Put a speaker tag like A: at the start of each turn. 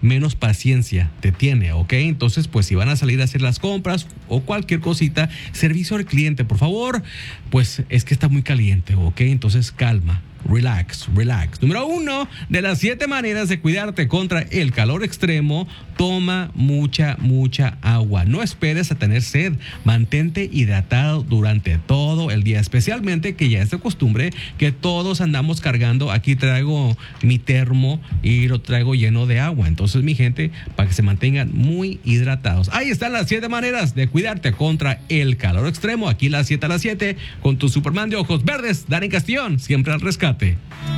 A: menos paciencia te tiene, ¿ok? Entonces, pues si van a salir a hacer las compras o cualquier cosita, servicio al cliente, por favor, pues es que está muy caliente, ¿ok? Entonces, calma. Relax, relax. Número 1 de las 7 maneras de cuidarte contra el calor extremo: toma mucha agua. No esperes a tener sed. Mantente hidratado durante todo el día, especialmente que ya es de costumbre que todos andamos cargando. Aquí traigo mi termo y lo traigo lleno de agua. Entonces, mi gente, para que se mantengan muy hidratados. Ahí están las 7 maneras de cuidarte contra el calor extremo. Aquí las 7 a las 7 con tu Superman de ojos verdes, Dani Castillón, siempre al rescate.